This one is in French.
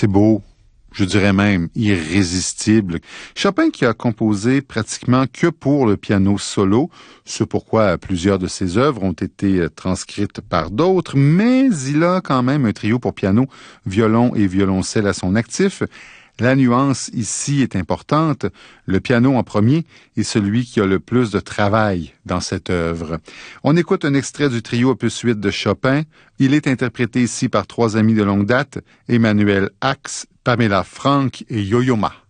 C'est beau. Je dirais même irrésistible. Chopin qui a composé pratiquement que pour le piano solo, ce pourquoi plusieurs de ses œuvres ont été transcrites par d'autres, mais il a quand même un trio pour piano, violon et violoncelle à son actif. La nuance ici est importante. Le piano en premier est celui qui a le plus de travail dans cette œuvre. On écoute un extrait du trio opus 8 de Chopin. Il est interprété ici par trois amis de longue date, Emmanuel Ax, Pamela Frank et Yo-Yo Ma.